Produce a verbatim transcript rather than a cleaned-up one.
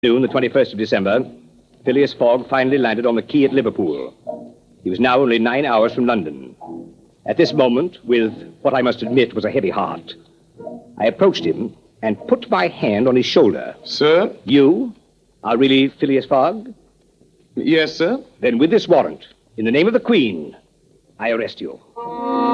Noon, the twenty-first of December, Phileas Fogg finally landed on the quay at Liverpool. He was now only nine hours from London. At this moment, with what I must admit was a heavy heart, I approached him and put my hand on his shoulder. Sir? You are really Phileas Fogg? Yes, sir. Then with this warrant, in the name of the Queen, I arrest you.